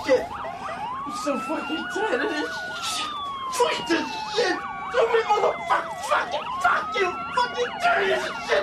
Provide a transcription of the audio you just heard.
shit. I'm so fucking tired of this shit. Fuck this shit. So many motherfuckers fucking tired of this shit.